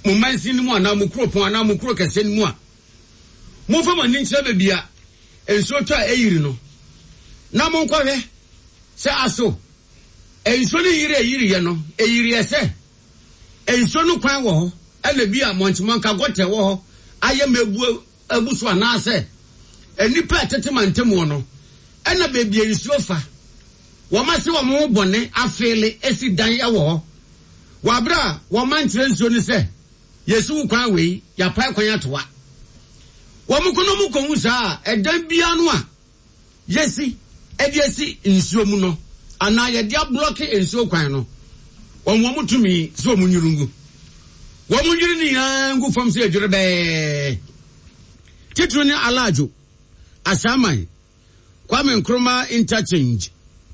mo mansi ni mu ana mo kropon ana mo kro kese ni mu a mo fa mani nkyere bebia enso to a eyiri no na mo nkɔhwɛ se aso enso ni yiri ye no eyiri ese enso no kwan wo ho ele bi a montimanka gote wo ho aye mebu abuso ana ase enipa tetemantem no ena bebia enso fa wo ma se wo mo bone afele esi dan ya wo ho wabra wo mankyere enso ni se yesu kwan we ya pa kwan atoa wo mukono mukonwu saa edan bia no a yesi ediesi enso mu no ana ye dia block enso kwan no wo mutumi so munyurungu wo munyuri ni yangu fam se ejure be titru ni alajo asaman Kwame Nkrumah interchange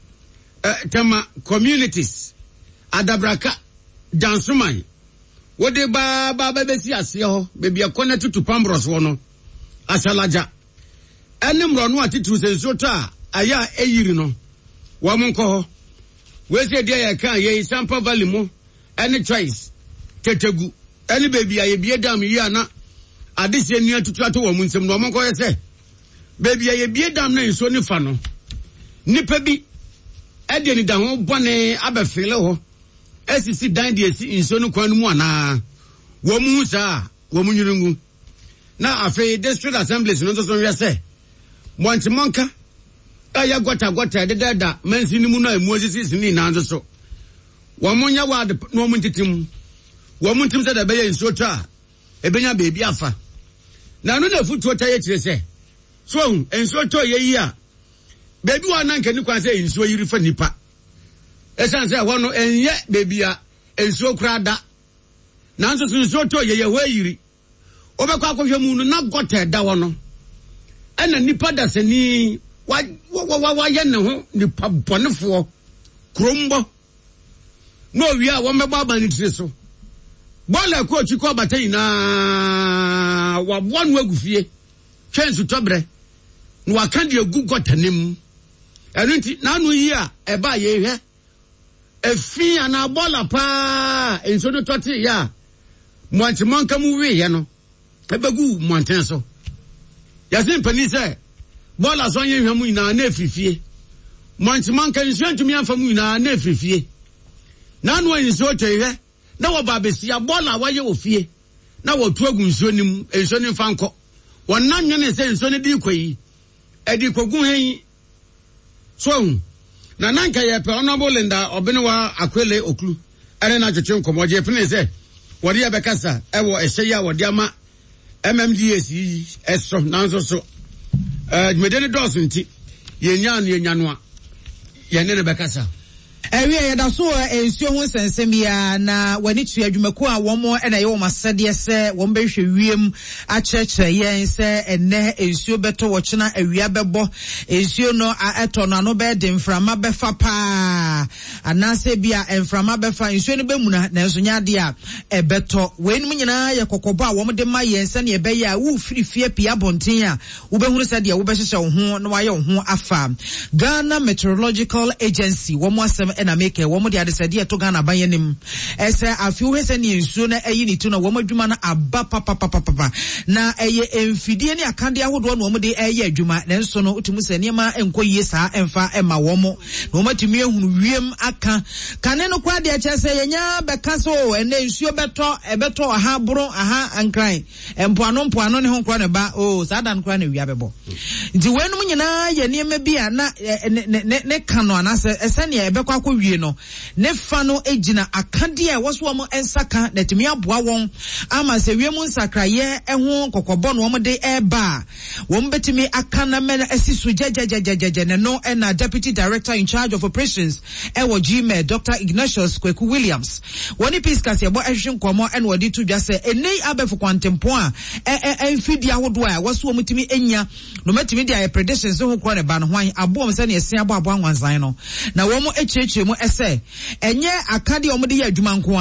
tema communities adabraka dansuman wode ba besi ase ho bebi akona tutu pambros wo no asalaja enim ro no atitru senso ta aya eyiri no wo monko ho we se dia ya kan ye Sampa Valley mo any choice tetegu any baby aye bie dam yi ana adise ni atutu ato wo munsem no monko ye se baby aye bie dam na nso ni fa no nipa bi ede ni da ho bone abafele ho esisi dan de esi nso no kwan mu ana wo mu sa wo mu nyirungu na afi district assemblies no so we se Montimanka aya gota deda mansi ni mu na emu osisi ni na nso wo mu nya wad no mu ntitim wo mu ntim se da be ye nso ta ebenya beebi afa na no na futu ta ye kire se so enso to ye yi a beebi wa na nkani kwan se enso yiri fa nipa esan se ho no enye beebi a enso kura da na nso enso to ye ho yiri obekwa akohwe mu no na gota da wo no ena nipa da se ni wa ye ne ho nipa bonefo krombo no wi a wo mebo abani tire so bola ko chiko batai na wa bonu agufie twensu tobre no aka de agu gotanem enu nti na anu yi a eba ye hwe efi ana bola pa enso do toti ya Montimanka mu wi ye no ebegu monten so yasin pani se bola so ye hwamu ina na efifie Montimanka nso ntumi afamu ina na efifie na anu enso toye na wo ba besia bola wa ye ofie na wo tu agu nso nim enso ni fanko wonna nwene se enso ni di koyi edi kogu hen so na nanka ye pe honorable Linda Obenwa Akwele Oklu ere na twetwe nkomoje pene se wodi ya bekasa ewo ehye ya wodi ama MMDS eso nanso so medeni dos nti yenya no a ye ne bekasa ewe ya da so ensuo ho sensem ya na wani tu adwumako a womo na ye wo masede se wo behwe wiem a churche yen se enne ensuo beto wo chena awia bebo ensuo no eto no ano be de mframa befa pa anase bia mframa befa ensuo no bemuna na enso nya de a ebeto weni nyina ye kokobo a wo de ma yen se na ye be ya wo firifie pia bonten a wo behunu se de wo behyehyɛ wo ho na wa ye wo ho afa Ghana Meteorological Agency wo mo asem na make wo mo de adesade to Ghana bayenim ese afiu hese ni ensuo na ayi ni tu na wo madwuma na aba papa na eye emfidie ni akande ahodo na wo de eye adwuma na nso no utimu se niema enkoyie saa emfa ema wo mo na wo matumi ehunu wiem aka kane no kwa de chese yenya beka so ene ensuo beto aha boro aha ankran empoano ne ho kwa ne ba saa dan kwa na wia bebo nti wenum nyina ye niema bia na ne kano anase ese ne ebekwa wie no ne fa no ejina akade a woso mo ensaka na timi aboa won ama se wiem nsakraye eho kokobo no mo de eba won betimi akana mena asisu jejejejeje ne no na deputy director in charge of operations ewo GMA Dr. Ignatius Kweku Williams woni piskas yebo ehwe nkomo en wodi to dwa se enei abefu kwantempo a enfidi ahodo a woso mo timi enya no matimi dia predictions ho kro ne ba no hwan abo se ne ese abo anwanzan no na wo mo echeche mu ese enye akade omode ya adwuma nko a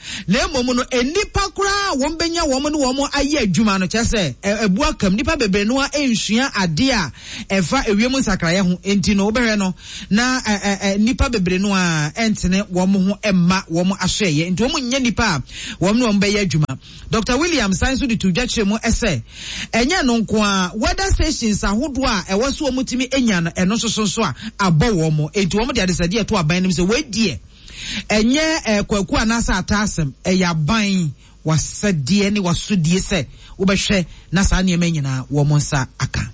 na emo no enipa kura won benya won no won aye adwuma no kyese ebua kam nipa bebre no ensua ade a efa ewiem nsakraye ho enti no obere no na nipa bebre no a entene won ho emma won ahweye enti won nya nipa won no benya adwuma. Dr. William Sansu di tujachre mu ese enya no nko a weather stations ahodo a ewo so omutimi enya no eno soso a abo won enti won de adesade to aban nim se wedie enye kwaku anasa atasem eyaban wasade ne wasodie se wobehwe na sa ne emanyina wo monsa aka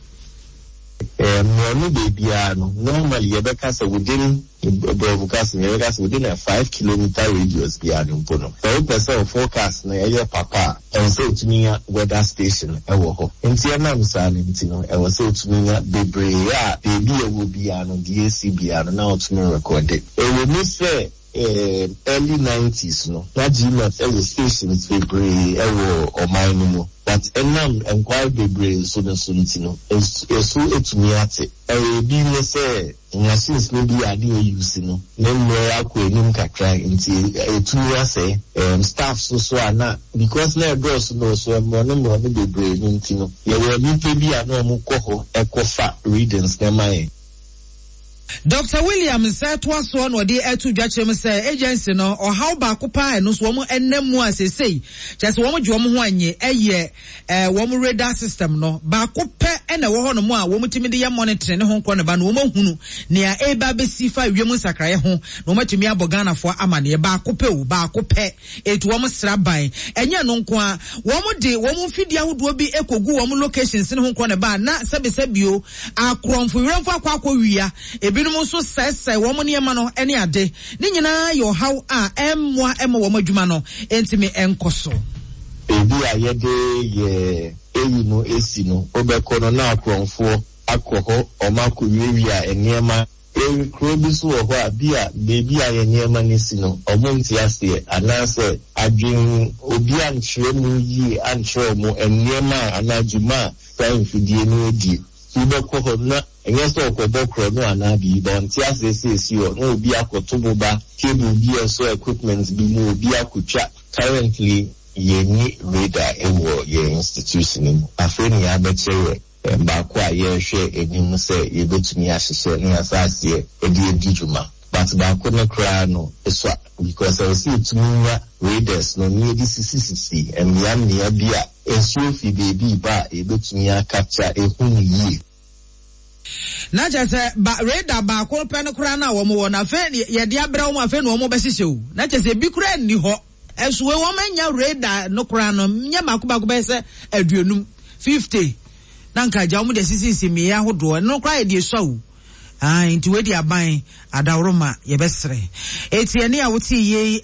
no baby no normally you better say within within a 5 kilometer radius biano pono so person forecast na area papa and so to me weather station ewo ho enti na msane enti no ewo so to me bebre ya baby ewo biano DAC biano na to me record it ewo me say early 90s no that GMAT ewo stations bebre ewo o mine no but enam enquire bebre so the solitino eso etumi ate be me say machines no be ade use no nem akọ enim kakra nti etumi ase staff so ana because na bros no so mo no bebre nti no ye we ni bi ana mo kọ ekofa readings na mai. Dr. William said to us one or the to judge him say agency no or how back pa no so mo enemu asese just wo mo dwo mo ho anye wo mo radar system no back pe na wo ho no mo a wo mo timi de monitor ne ho nkọ ne ba no wo mo hunu ne a eba be sifa wiem sakraye ho no mo timi abogana fo amane back pe etu wo mo sraban enye no nko a wo mo de wo mo fidi ahodo bi ekogu wo mo locations ne ho nkọ ne ba na sebesebio akromfo wiramfo akwa wia binum so sese wo mo niema no ene ade ni nyina yo how a emwa wo mo adwuma no entimi enkoso ebi ayede ye eyi no esi no obekọ no na akronfo akọho omako wiewia eniema ewi krobi so ho a bia bebi aye niema nisi no omonti ase anase adwin obi anchire mu yi anchire mu eniema anadwuma fa mfidie no edi ubekọ ho na enye so okobokro no anabi don ti asese o no obi akotobo ba cable bi so equipment bi mu obi akutwa currently yeni radar ewo ye institution afeni ya bechewe ba kwa ye hwe enim se ye betumi ahyehyɛ ne asase edi juma but ba ko ne kra no eso because I see tumunya radars no ni edi sisi emia ne bia enso fi baby ba e betumi capture ehun yi na jese ba radar ba ko pe no kra na wo mo na fe ye de abra wo afe no wo be hyehyɛ na jese bi kra ni ho esuwe wo manya radar no kra no nya makoba be se aduonum 50 nanka ja wo de sisi me ya hodo no kra ye de so inti we di aban adawroma ye besre etiene a woti ye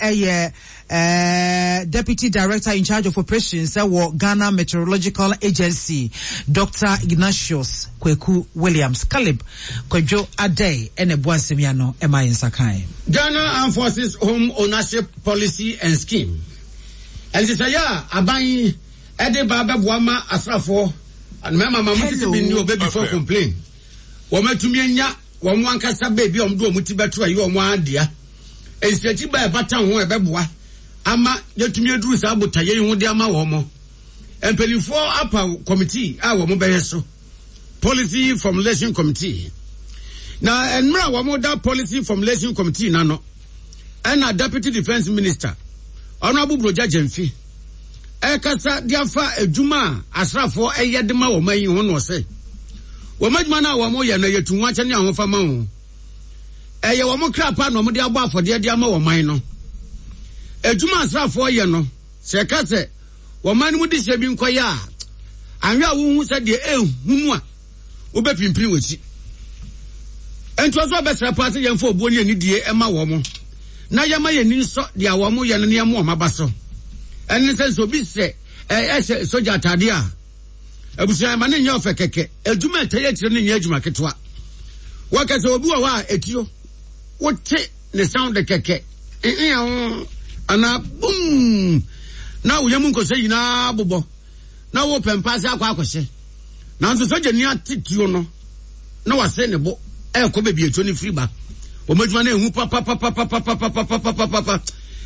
Deputy Director in charge of operations Ghana Meteorological Agency Dr. Ignatius Kweku Williams Caleb Kojo Adey ene buasemiano ema insakai. Ghana Armed Forces Home Ownership Policy and Scheme. And this ya aban ede baba buama asrafo and mama mamuti be new baby before complain. Wometumi anya wo ankasa baby omdo omuti beto ayi omo adia. Ensiachi ba bata ho ebeboa. Ama yetumi eduru sa botaye hu de ama wo mo empelifo apa committee a wo mo be so policy formulation committee na enra wo mo da policy formulation committee na no and a deputy defense minister honorable Broja Jemfi kasa diafa adwuma asrafo eyede ma wo man hu no se wo madwuma na wo mo ye na yetunwa che ne ahofa ma ho eye wo mo krapa no mo de abo afode de ama wo man no ejuma asrafo ye no se ka se wo man mu de hye bi nkoya anwe a wo hu se de ehunu a wo be pimpiri wati ento so be sra pa se ye mfo obuo ne die ema wo mo na ye ma ye ni so de a wo mo ye no ne mo ma ba so enne se so bi se soja atade a abusia ma ne nya ofe keke ejuma etaye tire ne nya ejuma ketwa wo ka se obi wa etio wo te ne sound keke ana boom na wo yamu nko se yina bobo na wo pempase akwa akwose na nso soja ni atitio no na wase ne bo ko bebi eto ni free ba wo madwuma na ehu papa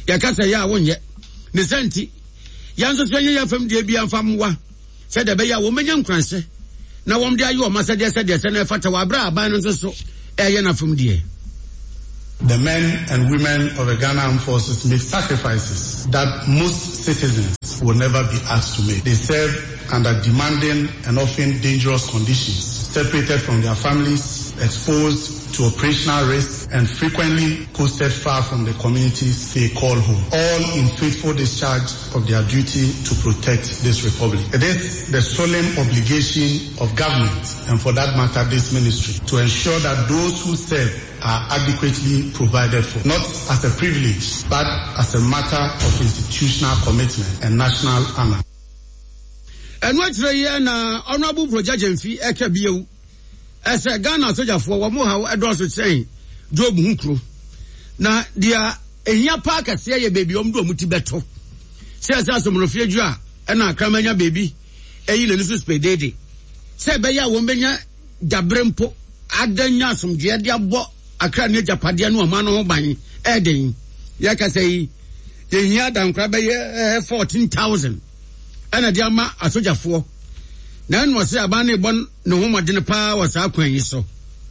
yakasa ya wonye ne senti yanso so nya yafam de bia famwa se de be ya wo menya nkranse na wom de ayo o masade se de se na fata wa bra aban no so eye na fam de. The men and women of the Ghana Armed Forces make sacrifices that most citizens will never be asked to make. They serve under demanding and often dangerous conditions, separated from their families, exposed to operational risk, and frequently posted far from the communities they call home, all in faithful discharge of their duty to protect this republic. It is the solemn obligation of government, and for that matter this ministry, to ensure that those who serve are adequately provided for, not as a privilege, but as a matter of institutional commitment and national honor. And what's the year na Honorable Projajemfi Ekebiewu as a Ghana soldier for Wamuha Edros saying Job Hunkro. Na dia ehia park ase ye baby omdo mutibeto. Says as some refugee and a Kramanya baby eyi le nusu spedede. Say be ya wo benya Gabrempo adanya som dua dia bo akra ne japade no ma no ban eden yaka say ehia dankra be 14,000 ana dia ma asojafo na no se abane bon no homodene pa wasa kwan yi so.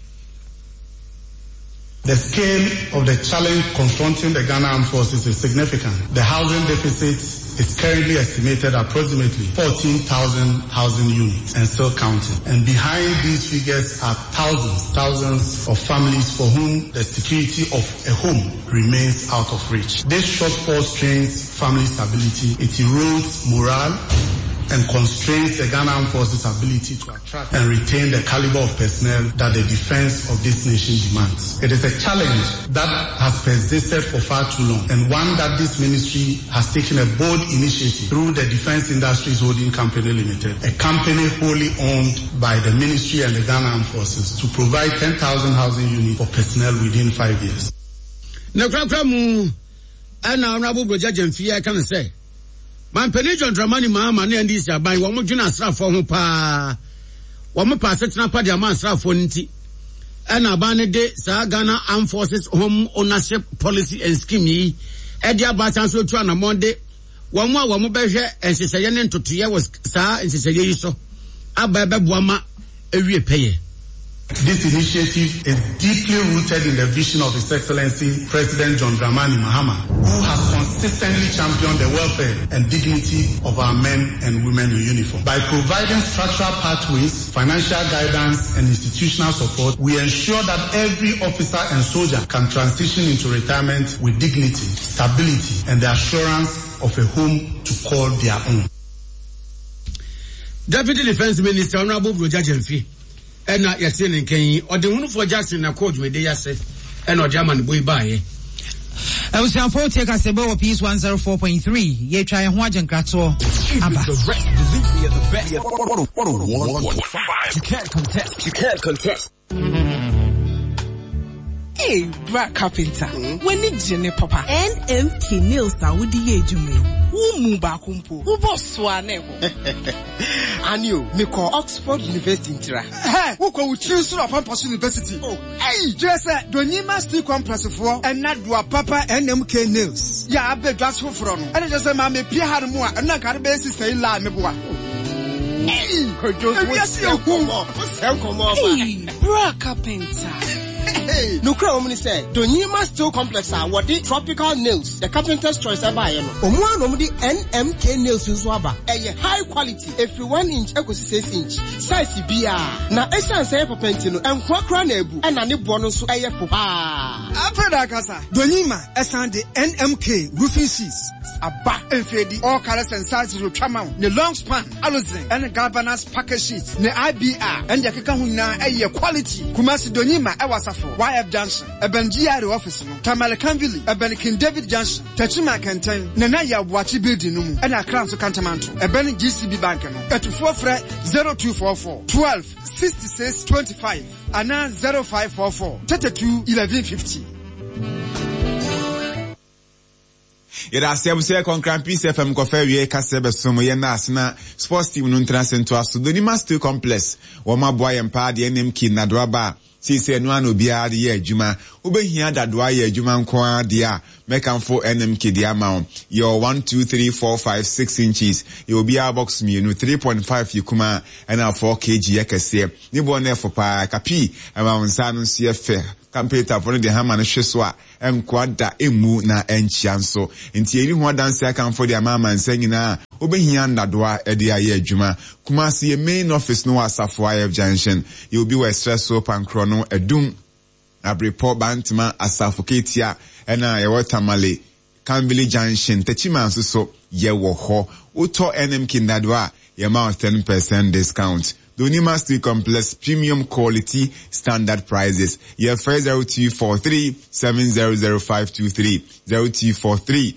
The scale of the challenge confronting the Ghana Armed Forces is significant. The housing deficit is currently estimated at approximately 14,000 housing units and still counting. And behind these figures are thousands of families for whom the security of a home remains out of reach. This shortfall strains family stability, it erodes morale, and constrains the Ghana Armed Forces' ability to attract and retain the caliber of personnel that the defense of this nation demands. It is a challenge that has persisted for far too long, and one that this ministry has taken a bold initiative through the Defense Industries Holding Company Limited, a company wholly owned by the ministry and the Ghana Armed Forces, to provide 10,000 housing units for personnel within 5 years. Nakrakramu, and Honorable Projajemfi can say, man penny John Dramani Mahama ne ndi sia ban wo mo dwena asrafo ho pa wo mo pa setena pa dia man asrafo nti ana ban ne de sa Ghana Armed Forces Home Ownership Policy and Scheme yi e dia ba chan so tu ana monde wo mo behwe enseseye ne ntotoye was sa enseseye yi so aba be boama ewie peye. This initiative is deeply rooted in the vision of His Excellency President John Dramani Mahama, who has consistently championed the welfare and dignity of our men and women in uniform. By providing structural pathways, financial guidance, and institutional support, we ensure that every officer and soldier can transition into retirement with dignity, stability, and the assurance of a home to call their own. Deputy Defense Minister Honorable Projajemfi ena yete ne nkan ode for Jackson na coach me dey yase ena German boy baaye Usiamfo take us about piece 104.3 ye try ho agenkrato aba the rest delivery of the best 101.5 you can't contest Hey, Brad Carpenter. When did you papa? NMK Nails Saudi Ejume. Who bakumpo? Who boss swane? And you, me call Oxford University intira. Hey, who call choose to Pampas University? Oh, hey, just Donima still complex for and not do a papa NMK Nails. Yeah, I beg us for from. And I just say, Mamma, Pierre had more and not got a basis say la me boy. Hey, Brad Carpenter. Hey, no crowd only said, Donima Steel Complex are what the tropical nails, the carpenter's choice are buying. Omwa no the NMK nails in Swaba, a high quality, every 1 inch, equal 6 inch, size BR. Na essence say for pentino, and quackra nebu, and a new bonus to a for After that, Casa, Donima, and the NMK roofing sheets, a back and faddy, all colors and sizes will come out, the long span, Aluzin, and the galvanized packet sheets, the IBR, and the Kakahuna, a quality, Kumasi Donima, I was a YF Johnson, a Benjiari office, Tamale Canville, a King David Johnson, Tachima Canton, Nanaya Wachi building, and a crown to Cantamanto, a Ben GCB bank, at 0244 12 66 25, and now 0544 32 1150. Ira sebuse konkran Peace FM ko fa wie ka sebe somo ye na asna sports team no ntrance nto aso Donima Steel Complex wo maboa ye mpa de NMK na doaba See say no an obiara de ye adwuma wobehia dadoa ye adwuma nko a de a mekanfo NMK de amount your 1 2 3 4 5 6 inches you obiara box me no 3.5 yikuma and 4 kg yakese ni bo na for pa kapi amount sa no se fe campaign for the hammer no hweso a enkwada emu na enchia nso nti eri ho dance akanfo de amama nsanyina obehia ndadoa ede aye adwuma Kumasi ye main office no Asafo IF Junction you will be where stress so pankro no edum abreport bantima Asafo Ketia ena ye watamale Canville Junction techima so ye wo ho uto NMK ndadoa ye ma 10% discount Donima Street Complex premium quality standard prices. Your first 0243 700523 0243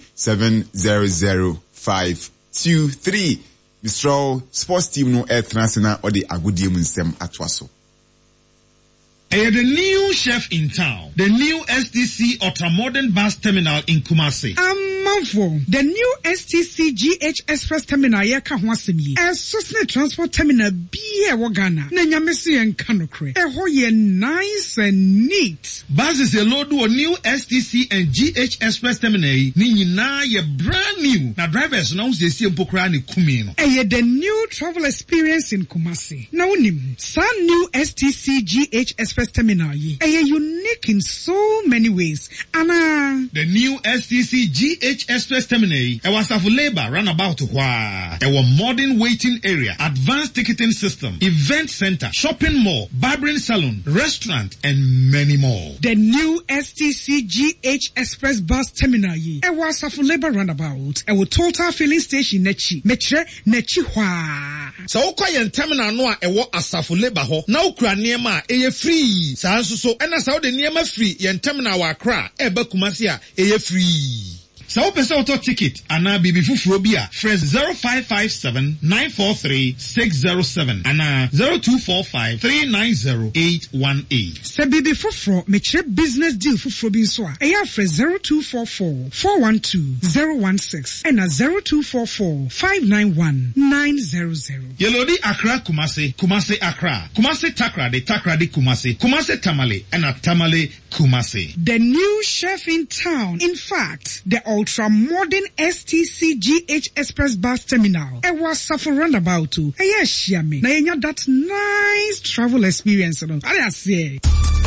700523. Mr. Sports team no air transfer or the Agudium nsem atwaso. The new chef in town, the new STC Ultra-Modern Bus Terminal in Kumasi. Manfo, the new STC GH Express Terminal yeka hwasemi. Susne Transport Terminal biye wagana. Nenyamesi en kanokre. Ye nice and neat. Buses a load to a new STC and GH Express Terminal. Ninyina ye brand new. Na drivers now they see mpokra ni kumino. The new travel experience in Kumasi. Na unim, some new STC GH Express Terminal ye unique in so many ways. Anna the new STC GH Express Terminal was of labor runabout a modern waiting area, advanced ticketing system, event center, shopping mall, barbering salon, restaurant, and many more. The new STC GH Express Bus Terminal ye was of labor runabout a total filling station nechi metre nechi hwa. So quiet terminal no a wo asafo labor ho na ukra niema eye free. Sanso so ena sa de niema free yen terminal wa Accra eba Kumasi a eye free. So pese auto ticket ana bibi fufuro bi a fresh 0557-943-607 ana 0245-390-818. Se bibi fufuro meche business deal fufuro bi so a eya fresh 0244-412-016 ana 0244-591-900. Yelodi Accra Kumasi, Kumasi Accra, Kumasi Takra de Kumasi, Kumasi Tamale ana Tamale Kumasi. The new chef in town, in fact, the ultra-modern STC GH Express Bus Terminal. It was suffer roundabout too. Yes, Shami. Now you that nice travel experience. I say.